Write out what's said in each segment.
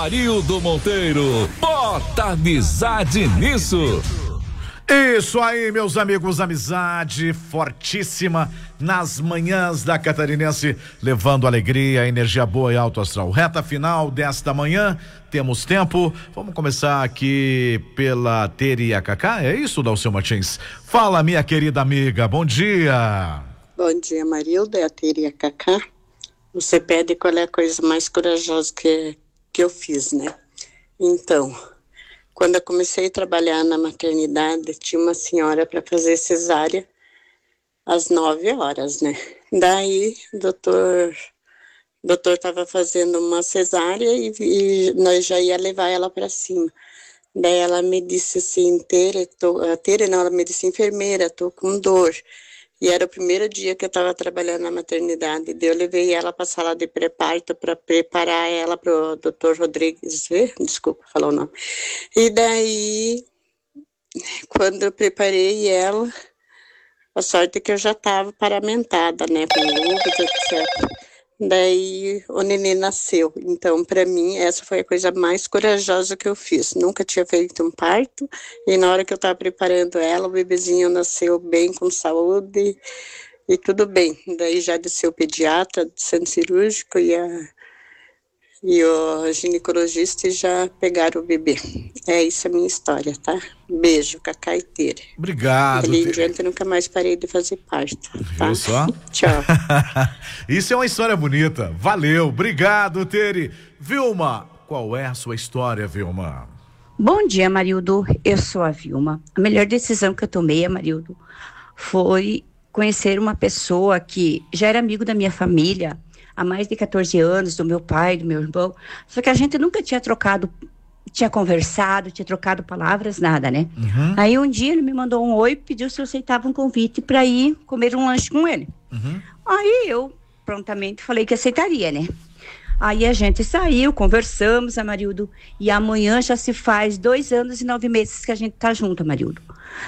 Amarildo Monteiro. Bota amizade nisso. Isso aí, meus amigos, amizade fortíssima nas manhãs da Catarinense, levando alegria, energia boa e alto astral. Reta final desta manhã, temos tempo. Vamos começar aqui pela Tere e a Cacá, é isso, Dalceu Martins? Fala, minha querida amiga, bom dia. Bom dia, Marilda, é a Tere e a Cacá. Você pede qual é a coisa mais corajosa que eu fiz, né? Então, quando eu comecei a trabalhar na maternidade, tinha uma senhora para fazer cesárea às 9 horas, né? Daí, o doutor estava fazendo uma cesárea e nós já ia levar ela para cima. Daí ela me disse assim, ela me disse, enfermeira, tô com dor. E era o primeiro dia que eu estava trabalhando na maternidade. Daí eu levei ela para a sala de pré-parto para preparar ela para o doutor Rodrigues, desculpa falar o nome. E daí, quando eu preparei ela, a sorte é que eu já estava paramentada, né, com luvas, etc. Daí o neném nasceu. Então, para mim, essa foi a coisa mais corajosa que eu fiz. Nunca tinha feito um parto. E na hora que eu estava preparando ela, o bebezinho nasceu bem, com saúde e tudo bem. Daí já desceu o pediatra do centro cirúrgico e o ginecologista já pegaram o bebê. É isso a minha história, tá? Beijo, Cacá e Tere. Obrigado. Dali em diante eu nunca mais parei de fazer parto. Tá? Viu só? Tchau. Isso é uma história bonita. Valeu, obrigado, Tere. Vilma, qual é a sua história, Vilma? Bom dia, Marildo. Eu sou a Vilma. A melhor decisão que eu tomei, Marildo, foi conhecer uma pessoa que já era amigo da minha família há mais de 14 anos, do meu pai, do meu irmão, só que a gente nunca tinha conversado, tinha trocado palavras, nada, né? Uhum. Aí um dia ele me mandou um oi, pediu se eu aceitava um convite para ir comer um lanche com ele. Uhum. Aí eu prontamente falei que aceitaria, né? Aí a gente saiu, conversamos, Amarildo, e amanhã já se faz 2 anos e 9 meses que a gente tá junto, Amarildo.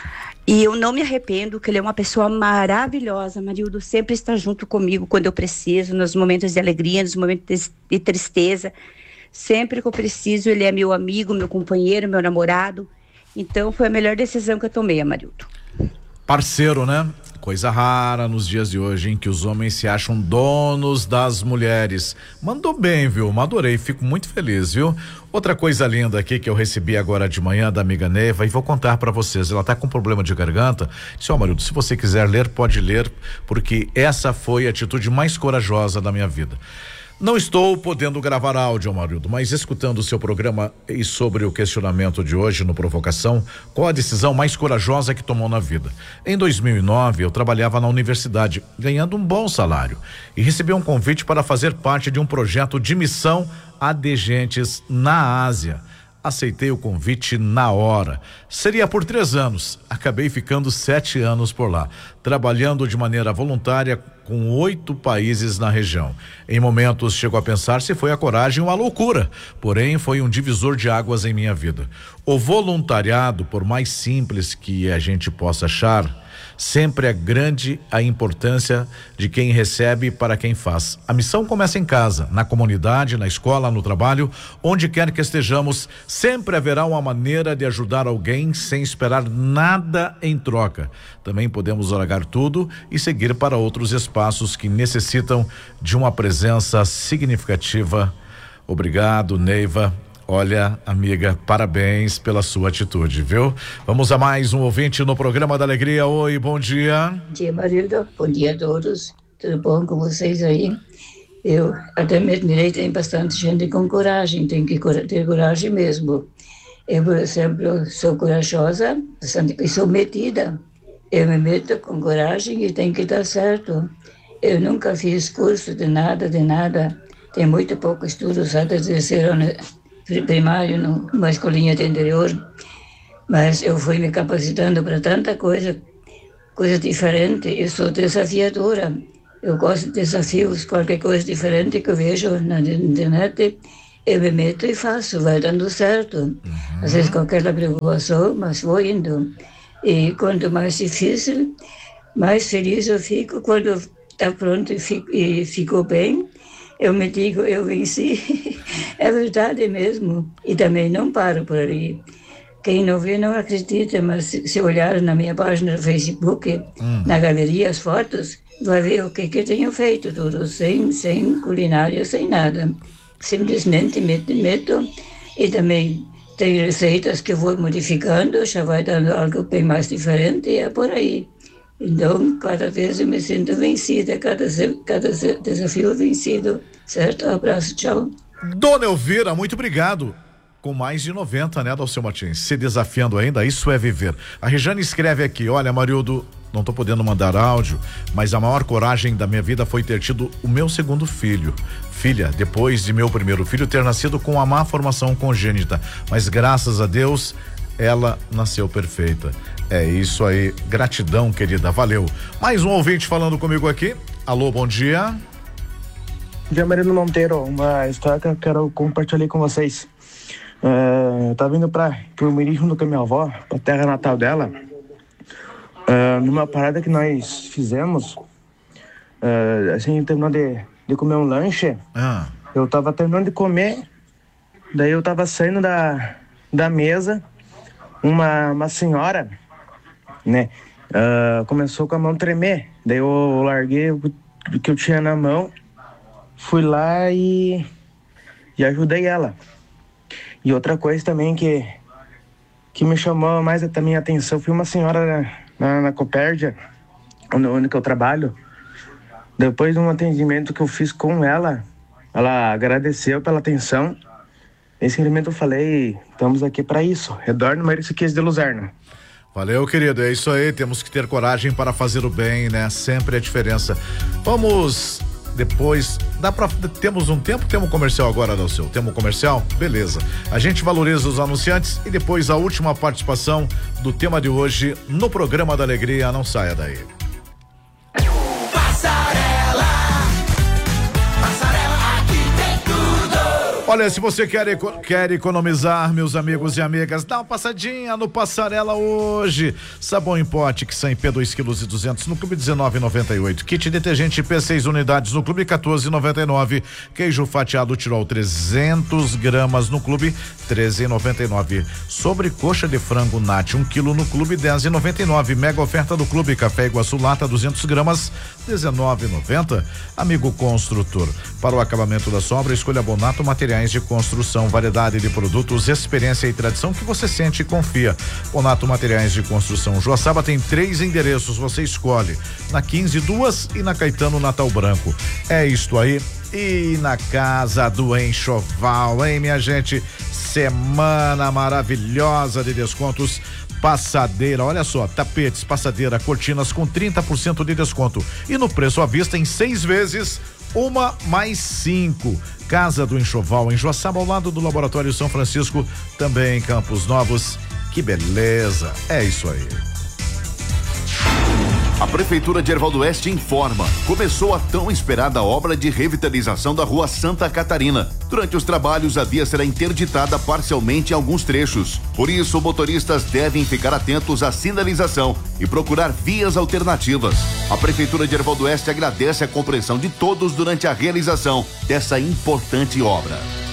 E eu não me arrependo, que ele é uma pessoa maravilhosa, Marildo, sempre está junto comigo quando eu preciso, nos momentos de alegria, nos momentos de tristeza. Sempre que eu preciso, ele é meu amigo, meu companheiro, meu namorado. Então, foi a melhor decisão que eu tomei, Amarildo. Parceiro, né? Coisa rara nos dias de hoje, em que os homens se acham donos das mulheres. Mandou bem, viu? Adorei, fico muito feliz, viu? Outra coisa linda aqui que eu recebi agora de manhã da amiga Neiva, e vou contar pra vocês, ela tá com problema de garganta. Disse, Marildo, se você quiser ler, pode ler, porque essa foi a atitude mais corajosa da minha vida. Não estou podendo gravar áudio, Marildo, mas escutando o seu programa e sobre o questionamento de hoje no Provocação, qual a decisão mais corajosa que tomou na vida? Em 2009, eu trabalhava na universidade, ganhando um bom salário, e recebi um convite para fazer parte de um projeto de missão a degentes na Ásia. Aceitei o convite na hora. Seria por 3 anos. Acabei ficando 7 anos por lá, trabalhando de maneira voluntária com 8 países na região. Em momentos chego a pensar se foi a coragem ou a loucura, porém foi um divisor de águas em minha vida. O voluntariado, por mais simples que a gente possa achar, sempre é grande a importância de quem recebe para quem faz. A missão começa em casa, na comunidade, na escola, no trabalho, onde quer que estejamos, sempre haverá uma maneira de ajudar alguém sem esperar nada em troca. Também podemos largar tudo e seguir para outros espaços que necessitam de uma presença significativa. Obrigado, Neiva. Olha, amiga, parabéns pela sua atitude, viu? Vamos a mais um ouvinte no programa da Alegria. Oi, bom dia. Bom dia, Marilda. Bom dia a todos. Tudo bom com vocês aí? Eu admirei, tem bastante gente com coragem, tem que ter coragem mesmo. Eu, por exemplo, sou corajosa, bastante sou metida. Eu me meto com coragem e tem que dar certo. Eu nunca fiz curso de nada. Tenho muito pouco estudo, só de terceiro primário, numa escolinha de interior, mas eu fui me capacitando para tanta coisa diferente. Eu sou desafiadora, eu gosto de desafios, qualquer coisa diferente que eu vejo na internet, eu me meto e faço, vai dando certo. Uhum. Às vezes com aquela preocupação, mas vou indo. E quanto mais difícil, mais feliz eu fico quando está pronto e ficou bem. eu me digo, eu venci. É verdade mesmo. E também não paro por ali. Quem não vê não acredita, mas se olhar na minha página do Facebook, na galeria, as fotos, vai ver o que eu tenho feito, tudo sem culinária, sem nada. Simplesmente meto e também tem receitas que eu vou modificando, já vai dando algo bem mais diferente e é por aí. Então, cada vez eu me sinto vencida, cada desafio vencido. Certo? Abraço, tchau. Dona Elvira, muito obrigado. Com mais de 90, né, Dalceu Martins? Se desafiando ainda, isso é viver. A Rejane escreve aqui, olha, Marildo, não tô podendo mandar áudio, mas a maior coragem da minha vida foi ter tido o meu segundo filho. Filha, depois de meu primeiro filho ter nascido com uma má formação congênita, mas graças a Deus, ela nasceu perfeita. É isso aí, gratidão, querida, valeu. Mais um ouvinte falando comigo aqui. Alô, bom dia. Bom dia, Marildo Monteiro, uma história que eu quero compartilhar com vocês. Eu tava indo para o Mirim junto com a minha avó, pra terra natal dela. Numa parada que nós fizemos, assim, terminando de comer um lanche, eu tava terminando de comer, daí eu tava saindo da mesa, uma senhora, né, começou com a mão tremer, daí eu larguei o que eu tinha na mão, fui lá e ajudei ela. E outra coisa também que me chamou mais também a atenção foi uma senhora na Copérdia, onde eu trabalho. Depois de um atendimento que eu fiz com ela agradeceu pela atenção. E simplesmente eu falei, estamos aqui para isso. Retorno Maurício Kies de Luzerna. Valeu, querido, é isso aí, temos que ter coragem para fazer o bem, né? Sempre a diferença. Vamos... Depois, temos um tempo, temos um comercial agora, Dalceu. Temos um comercial? Beleza. A gente valoriza os anunciantes e depois a última participação do tema de hoje no programa da Alegria. Não saia daí. Olha, se você quer economizar, meus amigos e amigas, dá uma passadinha no Passarela hoje. Sabão em pote, que sai P 2,2 kg no Clube 19,98. Kit detergente P 6 unidades no Clube 14,99. Queijo fatiado Tirol 300 gramas no Clube 13,99. Sobrecoxa de frango Nat 1 kg no Clube 10,99. Mega oferta do Clube Café Iguaçu Lata 200 gramas 19,90. Amigo construtor, para o acabamento da sobra, escolha Bonato Materiais de Construção, variedade de produtos, experiência e tradição que você sente e confia. Bonato Materiais de Construção Joaçaba tem 3 endereços, você escolhe, na 15 2 e na Caetano Natal Branco. É isto aí. E na Casa do Enxoval, hein, minha gente? Semana maravilhosa de descontos. Passadeira, olha só, tapetes, passadeira, cortinas com 30% de desconto e no preço à vista em 6 vezes, 1 mais 5. Casa do Enxoval em Joaçaba, ao lado do Laboratório São Francisco, também em Campos Novos. Que beleza, é isso aí. A Prefeitura de Erval do Oeste informa: começou a tão esperada obra de revitalização da Rua Santa Catarina. Durante os trabalhos, a via será interditada parcialmente em alguns trechos. Por isso, motoristas devem ficar atentos à sinalização e procurar vias alternativas. A Prefeitura de Erval do Oeste agradece a compreensão de todos durante a realização dessa importante obra.